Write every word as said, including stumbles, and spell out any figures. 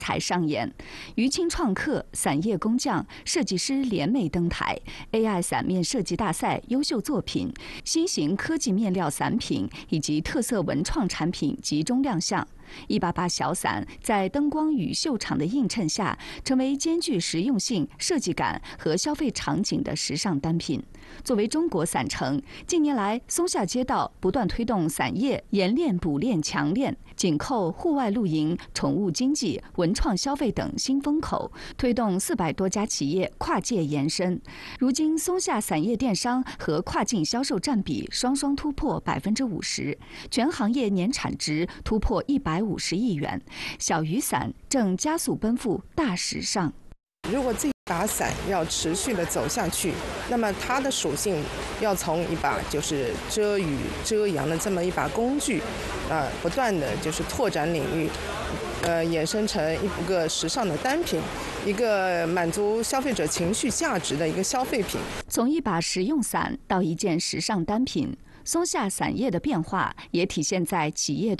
才上演，于青创客、伞叶工匠、设计师联袂登台 ，A I 伞面设计大赛优秀作品、新型科技面料伞品以及特色文创产品集中亮相。一八八小伞在灯光与秀场的映衬下，成为兼具实用性、设计感和消费场景的时尚单品。作为中国伞城，近年来松下街道不断推动伞业冶炼、补炼、强炼、紧扣户外露营、宠物经济、文创消费等新风口，推动四百多家企业跨界延伸。如今，松下伞业电商和跨境销售占比双双突破百分之五十，全行业年产值突破一百五十亿元。小雨伞正加速奔赴大时尚。 如果这把伞要持续的走下去，那么它的属性要从一把就是遮雨遮阳的这么一把工具，呃，不断的就是拓展领域，呃，衍生成一个时尚的单品，一个满足消费者情绪价值的一个消费品。 从一把实用伞到一件时尚单品，松下伞业的变化也体现在企业